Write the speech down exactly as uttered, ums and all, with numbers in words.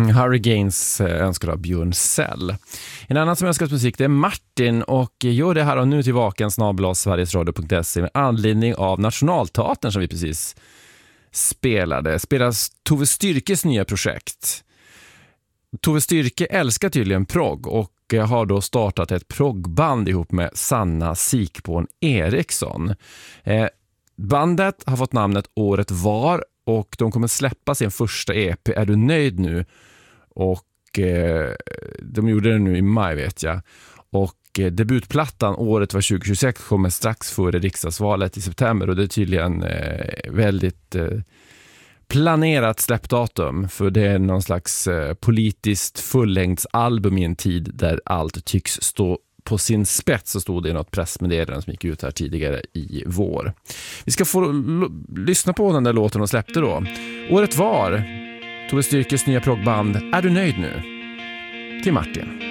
Hurricanes önskar av Björn Sell. En annan som önskat musik, det är Martin, och gör det här och nu till vaken snabel-a sverigesradio punkt se med anledning av Nationalteatern som vi precis spelade. Spelas Tove Styrkes nya projekt. Tove Styrke älskar tydligen progg och har då startat ett proggband ihop med Sanna Sikborn Eriksson. Eh, bandet har fått namnet Året var och de kommer släppa sin första E P Är du nöjd nu? Och eh, de gjorde det nu i maj vet jag. Och eh, debutplattan Året var tjugo tjugosex kommer strax före riksdagsvalet i september och det är tydligen eh, väldigt eh, planerat släppdatum, för det är någon slags eh, politiskt fullängdsalbum i en tid där allt tycks stå på sin spets, så stod det i något pressmeddelande som gick ut här tidigare i vår. Vi ska få l- lyssna på den där låten och släppte då. Året var Tove Styrkes nya proggband Är du nöjd nu? Till Martin.